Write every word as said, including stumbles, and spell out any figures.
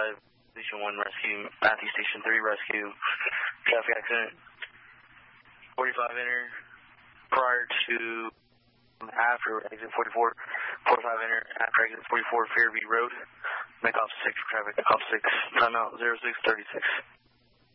five, Station one rescue, Matthew Station three rescue, traffic accident, forty-five enter, prior to, after exit forty-four, forty-five enter, after exit forty-four, Fairview Road, make off six, traffic, off six, timeout zero six thirty-six.